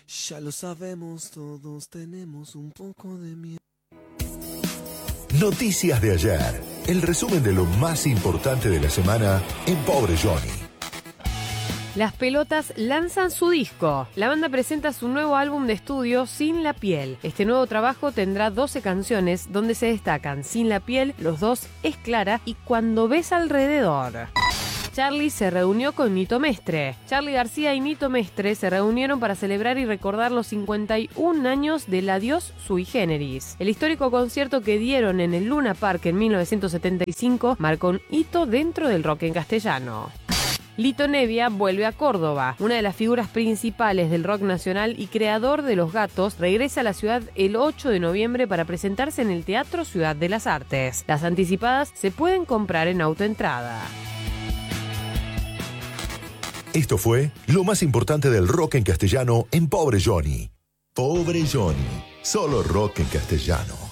Ya lo sabemos, todos tenemos un poco de miedo. Noticias de ayer. El resumen de lo más importante de la semana en Pobre Johnny. Las Pelotas lanzan su disco. La banda presenta su nuevo álbum de estudio, Sin la Piel. Este nuevo trabajo tendrá 12 canciones donde se destacan Sin la Piel, Los Dos, Es Clara y Cuando ves alrededor. Charly se reunió con Nito Mestre. Charly García y Nito Mestre se reunieron para celebrar y recordar los 51 años del Adiós Sui Generis. El histórico concierto que dieron en el Luna Park en 1975 marcó un hito dentro del rock en castellano. Lito Nevia vuelve a Córdoba. Una de las figuras principales del rock nacional y creador de Los Gatos regresa a la ciudad el 8 de noviembre para presentarse en el Teatro Ciudad de las Artes. Las anticipadas se pueden comprar en autoentrada. Esto fue lo más importante del rock en castellano en Pobre Johnny. Pobre Johnny, solo rock en castellano.